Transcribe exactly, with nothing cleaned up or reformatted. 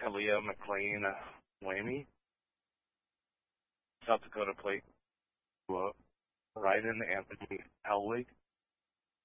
Kalia McLean uh, Whammy. South Dakota plate uh, right in the Anthony Howley.